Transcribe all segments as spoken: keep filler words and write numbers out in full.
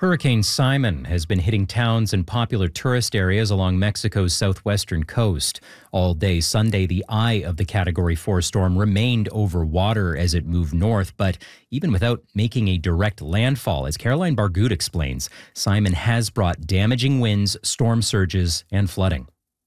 Hurricane Simon has been hitting towns and popular tourist areas along Mexico's southwestern coast. All day Sunday, the eye of the Category four storm remained over water as it moved north, but even without making a direct landfall, as Caroline Bargut explains, Simon has brought damaging winds, storm surges, and flooding.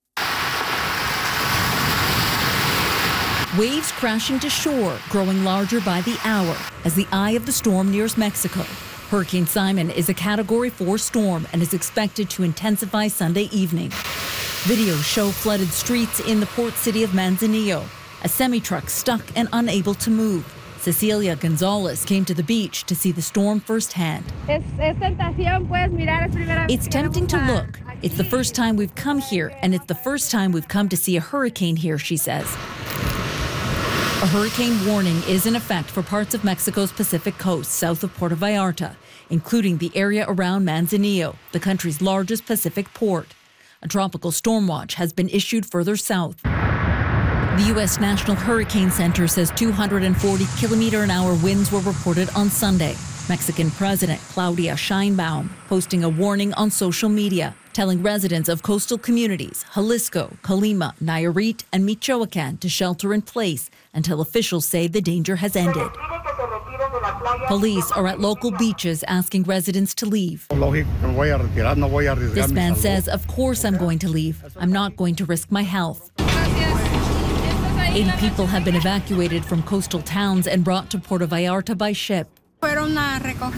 Waves crashing to shore, growing larger by the hour as the eye of the storm nears Mexico. Hurricane Simon is a Category four storm and is expected to intensify Sunday evening. Videos show flooded streets in the port city of Manzanillo, a semi-truck stuck and unable to move. Cecilia Gonzalez came to the beach to see the storm firsthand. It's tempting to look. It's the first time we've come here, and it's the first time we've come to see a hurricane here, she says. A hurricane warning is in effect for parts of Mexico's Pacific coast south of Puerto Vallarta, including the area around Manzanillo, the country's largest Pacific port. A tropical storm watch has been issued further south. The U S National Hurricane Center says two hundred forty kilometer an hour winds were reported on Sunday. Mexican President Claudia Sheinbaum posting a warning on social media, telling residents of coastal communities Jalisco, Colima, Nayarit, and Michoacan to shelter in place until officials say the danger has ended. Police are at local beaches asking residents to leave. This man says, "Of course I'm going to leave. I'm not going to risk my health." eighty people have been evacuated from coastal towns and brought to Puerto Vallarta by ship.